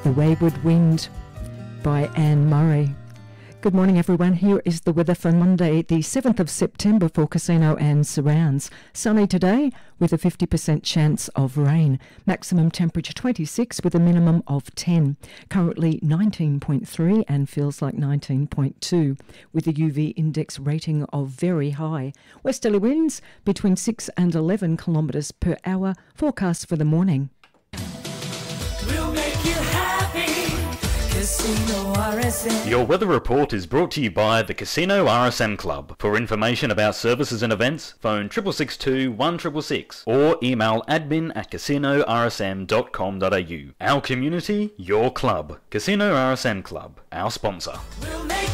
The Wayward Wind by Anne Murray. Good morning everyone, here is the weather for Monday the 7th of September for Casino and surrounds. Sunny today with a 50% chance of rain. Maximum temperature 26 with a minimum of 10. Currently 19.3 and feels like 19.2 with a UV index rating of very high. Westerly winds between 6 and 11 kilometres per hour. Forecast for the morning. We'll make you happy. Casino RSM. Your weather report is brought to you by the Casino RSM Club. For information about services and events, phone 6662 1666 or email admin@casinorsm.com.au. Our community, your club. Casino RSM Club, our sponsor. We'll make